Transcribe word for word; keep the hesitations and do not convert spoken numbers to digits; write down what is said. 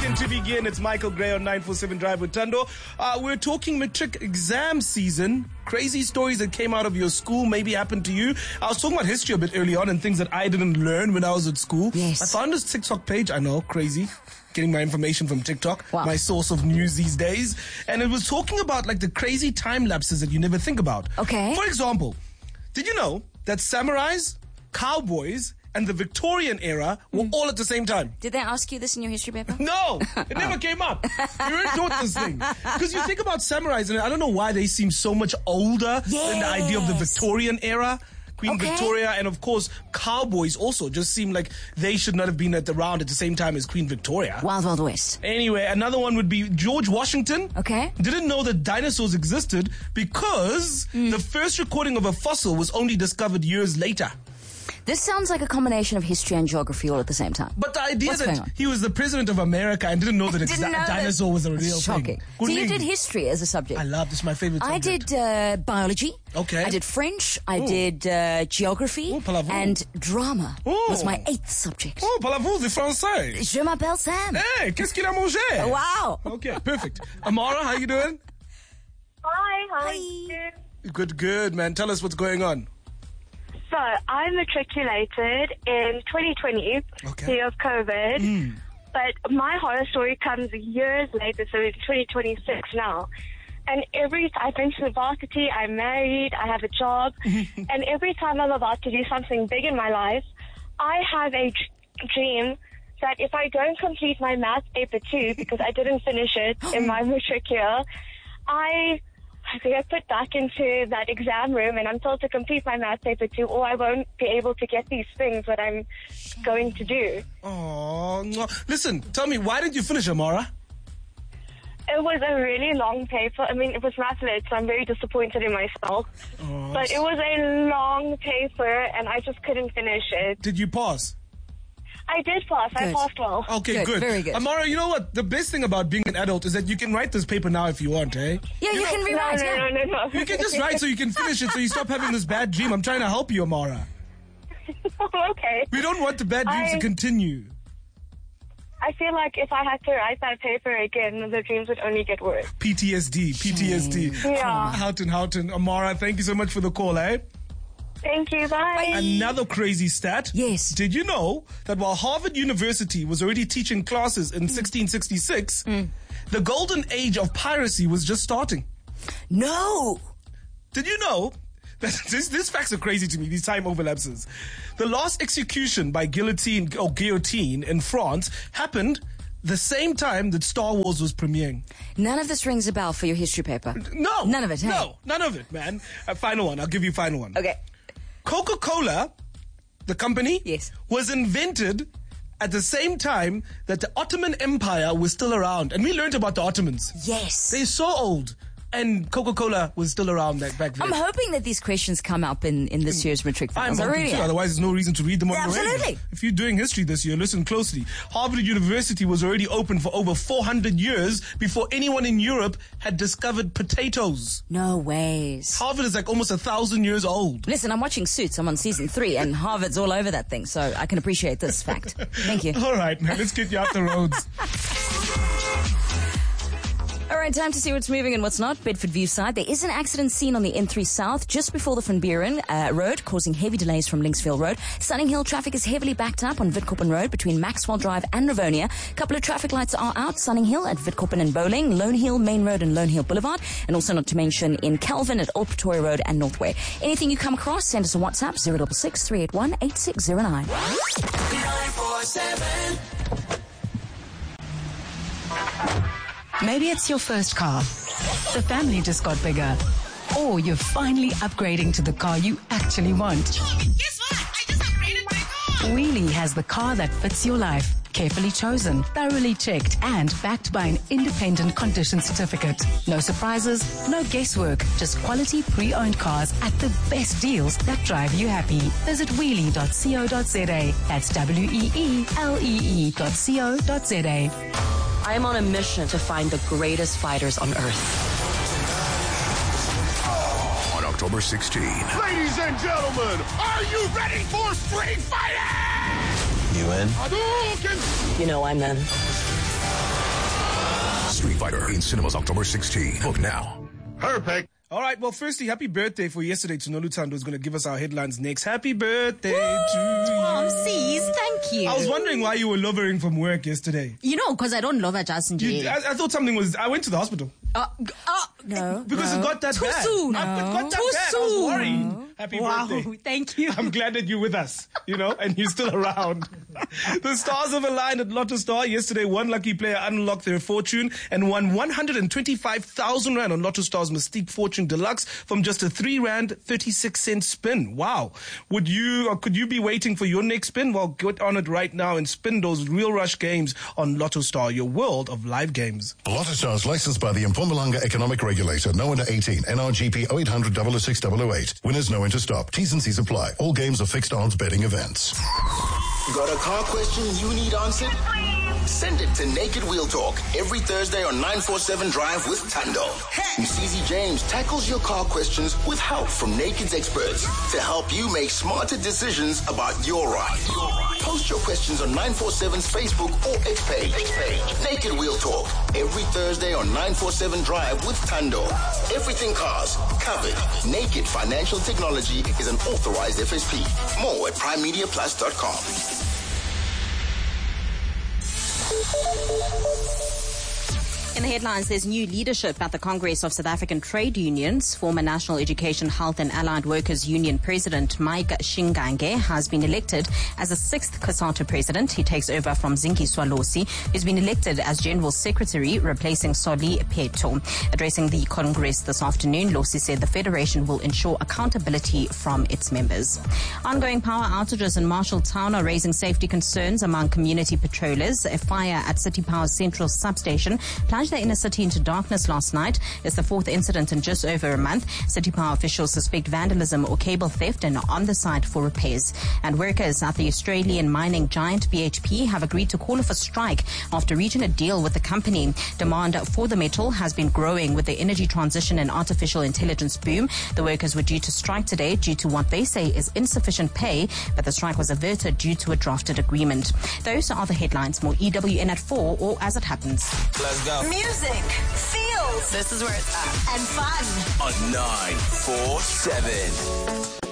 Second to begin, it's Michael Gray on nine forty-seven Drive with Tando. Uh, we're talking matric exam season. Crazy stories that came out of your school maybe happened to you. I was talking about history a bit early on and things that I didn't learn when I was at school. Yes. I found this TikTok page. I know, crazy. Getting my information from TikTok, wow. My source of news these days. And it was talking about like the crazy time lapses that you never think about. Okay. For example, did you know that samurais, cowboys, and the Victorian era were mm. all at the same time? Did they ask you this in your history paper? No, it never came up. We weren't taught this thing. Because you think about samurais, and I don't know why they seem so much older yes. than the idea of the Victorian era. Queen okay. Victoria, and of course, cowboys also just seem like they should not have been at the round at the same time as Queen Victoria. Wild Wild West. Anyway, another one would be George Washington. Okay. Didn't know that dinosaurs existed because mm. the first recording of a fossil was only discovered years later. This sounds like a combination of history and geography all at the same time. But the idea What's that he was the president of America and didn't know that a didn't know dinosaur that. was a real Shocking. thing. So you did history as a subject. I love this. My favorite subject. I did uh, biology. Okay. I did French. I Ooh. did uh, geography. Ooh, and drama Ooh. was my eighth subject. Oh, parlez-vous du français? Je m'appelle Sam. Hey, qu'est-ce qu'il a mangé? Wow. Okay, perfect. Amara, how you doing? Hi, how Hi. are you? Good, good, man. Tell us what's going on. So, I matriculated in twenty twenty, Okay. the year of COVID, Mm. but my horror story comes years later, so it's twenty twenty-six now. And every time I finished university, I'm married, I have a job, and every time I'm about to do something big in my life, I have a dr- dream that if I don't complete my math paper two, because I didn't finish it in my matric year, I... I get put back into that exam room and I'm told to complete my math paper two or I won't be able to get these things that I'm going to do. Oh, listen, tell me, why didn't you finish, Amara? It was a really long paper. I mean, it was math lit, so I'm very disappointed in myself. Oh, but it was a long paper and I just couldn't finish it. Did you pass? I did pass. Good. I passed well. Okay, Good, good. very good. Amara, you know what? The best thing about being an adult is that you can write this paper now if you want, eh? Yeah, you, you can know, rewrite. No, yeah. no, no, no, no. You can just write so you can finish it so you stop having this bad dream. I'm trying to help you, Amara. Okay. We don't want the bad dreams I- to continue. I feel like if I had to write that paper again, the dreams would only get worse. P T S D, P T S D. Yeah. Houghton, Houghton. Amara, thank you so much for the call, eh? Thank you. Bye. Another crazy stat. Yes. Did you know that while Harvard University was already teaching classes in sixteen sixty-six, Mm. the golden age of piracy was just starting? No. Did you know that this, these facts are crazy to me, these time overlapses. The last execution by guillotine or guillotine in France happened the same time that Star Wars was premiering. None of this rings a bell for your history paper. No. None of it, hey? No, none of it, man. Uh, final one. I'll give you final one. Okay. Coca-Cola, the company, Yes. was invented at the same time that the Ottoman Empire was still around. And we learned about the Ottomans. Yes. They're so old. And Coca-Cola was still around back, back then. I'm hoping that these questions come up in, in this year's matric I'm finals. I hoping really too, am. otherwise there's no reason to read them on the radio. Absolutely. If you're doing history this year, listen closely. Harvard University was already open for over four hundred years before anyone in Europe had discovered potatoes. No ways. Harvard is like almost a thousand years old. Listen, I'm watching Suits. I'm on season three, and Harvard's all over that thing, so I can appreciate this fact. Thank you. All right, man, let's get you out the roads. All right, time to see what's moving and what's not. Bedford View side. There is an accident seen on the N three South just before the Van Buren uh, Road, causing heavy delays from Linksfield Road. Sunning Hill traffic is heavily backed up on Witkoppen Road between Maxwell Drive and Rivonia. A couple of traffic lights are out. Sunning Hill at Witkoppen and Bowling, Lone Hill Main Road and Lone Hill Boulevard, and also not to mention in Kelvin at Old Pretoria Road and Northway. Anything you come across, send us a WhatsApp zero six six, three eight one, eight six zero nine. nine four seven. Maybe it's your first car. The family just got bigger. Or you're finally upgrading to the car you actually want. Guess what? I just upgraded my car. Wheelie has the car that fits your life. Carefully chosen, thoroughly checked, and backed by an independent condition certificate. No surprises, no guesswork, just quality pre-owned cars at the best deals that drive you happy. Visit wheelie dot co dot za. That's W E E L E E dot co dot za. I am on a mission to find the greatest fighters on earth. On October sixteenth. Ladies and gentlemen, are you ready for street fighting? You in? Hadouken! You know I'm in. Street Fighter in cinemas October sixteenth. Book now. Perfect. All right, well, firstly, happy birthday for yesterday to Noluthando, who's going to give us our headlines next. Happy birthday to you. Mom, sees, thank you. I was wondering why you were lovering from work yesterday. You know, because I don't love her, Justin J. You, I, I thought something was... I went to the hospital. Uh, uh, no. Because no. it got that Too bad. soon. No. It got that Too bad. soon. I was worried. Happy wow, birthday. Thank you. I'm glad that you're with us, you know, and you're still around. The stars have aligned at Lotto Star. Yesterday, one lucky player unlocked their fortune and won one hundred twenty-five thousand rand on Lotto Star's Mystique Fortune Deluxe from just a three rand thirty-six cent spin. Wow. Would you, or could you be waiting for your next spin? Well, get on it right now and spin those Real Rush games on Lotto Star, your world of live games. Lotto Star is licensed by the Mpumalanga Economic Regulator. No under eighteen. N R G P oh eight hundred, double oh six, double oh eight. Winners know when to stop. T's and C's apply. All games are fixed odds betting events. Got a car question you need answered? Send it to Naked Wheel Talk every Thursday on nine forty-seven Drive with Tando. Msizi James tackles your car questions with help from Naked's experts to help you make smarter decisions about your ride. Post your questions on nine forty-seven's Facebook or X page. Naked Wheel Talk every Thursday on nine forty-seven Drive with Tando. Everything cars covered. Naked Financial Technology is an authorized F S P. More at prime media plus dot com. In the headlines, there's new leadership at the Congress of South African Trade Unions. Former National Education, Health and Allied Workers Union President Mike Shingange has been elected as the sixth COSATU president. He takes over from Zinki Swalosi, who's been elected as General Secretary, replacing Soli Peto. Addressing the Congress this afternoon, Losi said the Federation will ensure accountability from its members. Ongoing power outages in Marshalltown are raising safety concerns among community patrollers. A fire at City Power's Central Substation plunged the inner city into darkness last night. It's the fourth incident in just over a month. City Power officials suspect vandalism or cable theft and are on the site for repairs. And workers at the Australian mining giant B H P have agreed to call off a strike after reaching a deal with the company. Demand for the metal has been growing with the energy transition and artificial intelligence boom. The workers were due to strike today due to what they say is insufficient pay, but the strike was averted due to a drafted agreement. Those are the headlines. More E W N at four or as it happens. Let's go. Music, feels. This is where it's at. And fun. On nine four seven.